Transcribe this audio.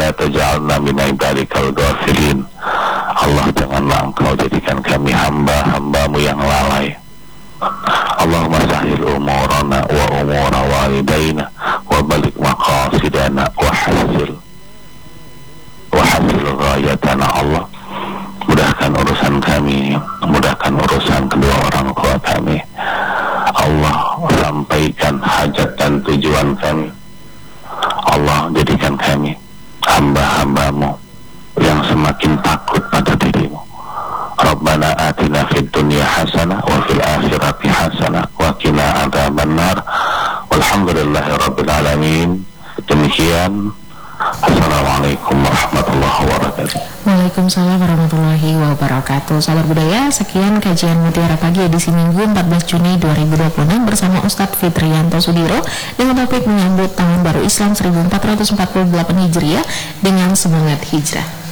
la taj'alna min ibadikal ghafilin. Allah, janganlah Engkau jadikan kami hamba-hambamu yang lalai. Allahumma sahil umurana wa umura walidaina wa balik maqasidana wa hasil ghayatana. Allah, mudahkan urusan kami, mudahkan urusan kedua orang tua kami. Allah, sampaikan hajat dan tujuan kami. Allah, jadikan kami hamba-hambamu yang semakin takut pada dirimu. Rabbana atina fid dunya hasanah wa fil akhirati hasanah wa qina adzabannar. Walhamdulillahi rabbil alamin. Demikian. Assalamualaikum warahmatullahi wabarakatuh. Waalaikumsalam warahmatullahi wabarakatuh. Sahabat budaya, sekian kajian Mutiara Pagi edisi Minggu 14 Juni 2026 bersama Ustadz Fitrianto Sudiro dengan topik menyambut Tahun Baru Islam 1448 Hijriah dengan semangat hijrah.